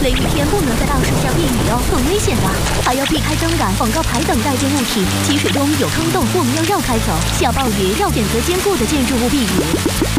雷雨天不能在大树下避雨哦，很危险的。还要避开灯杆、广告牌等带电物体。积水中有坑洞，我们要绕开走。下暴雨要选择坚固的建筑物避雨。